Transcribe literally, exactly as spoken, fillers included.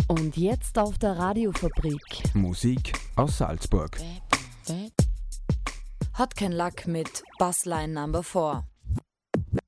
Und jetzt auf der Radiofabrik. Musik aus Salzburg. Hot Can Luck mit Bassline Number vier.